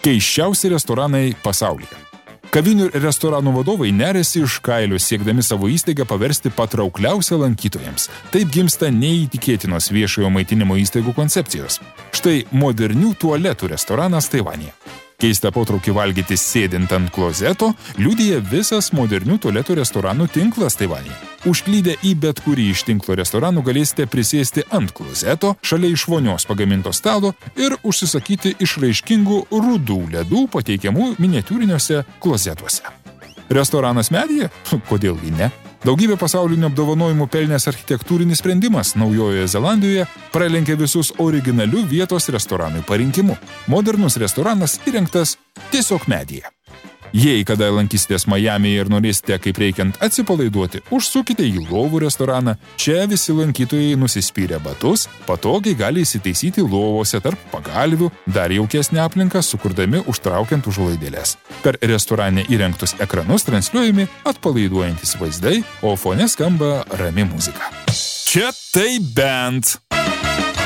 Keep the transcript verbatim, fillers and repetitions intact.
Keisčiausi restoranai pasaulyje. Kavinių ir restoranų vadovai neriasi iš kailio siekdami savo įstaigą paversti patraukliausią lankytojams. Taip gimsta neįtikėtinos viešojo maitinimo įstaigų koncepcijos. Štai modernių tualetų restoranas Taivanyje. Keistą potraukį valgyti sėdint ant klozeto liudija visas modernių tualetų restoranų tinklas Taivanyje. Užklydę į bet kurį iš tinklo restoranų galėsite prisėsti ant klozeto, šalia iš vonios pagaminto stalo ir užsisakyti išraiškingų rudų ledų pateikiamų miniatiūriniuose klozetuose. Restoranas medyje? Kodėlgi ne? Daugybė pasaulinių apdovanojimų pelnęs architektūrinis sprendimas Naujojoje Zelandijoje pralenkė visus originalių vietos restoranui parinkimu. Modernus restoranas įrengtas tiesiog medyje. Jei kada lankysitės Majamyje ir norėsite kaip reikiant atsipalaiduoti, užsukite į lovų restoraną. Čia visi lankytojai nusispyrę batus, patogiai gali įsitaisyti lovose tarp pagalvių, dar jaukesnę aplinką sukurdami užtraukiant užuolaidėles. Per restorane įrengtus ekranus transliuojami atpalaiduojantys vaizdai, o fone skamba rami muzika. Čia tai bent!